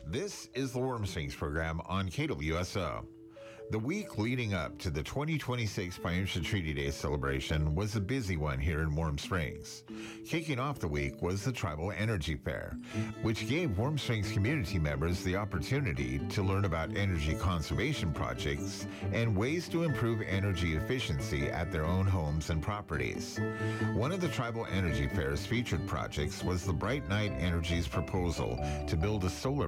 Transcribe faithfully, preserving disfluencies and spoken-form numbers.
This is the Warm Springs program on K W S O. The week leading up to the twenty twenty-six Financial Treaty Day celebration was a busy one here in Warm Springs. Kicking off the week was the Tribal Energy Fair, which gave Warm Springs community members the opportunity to learn about energy conservation projects and ways to improve energy efficiency at their own homes and properties. One of the Tribal Energy Fair's featured projects was the Bright Night Energy's proposal to build a solar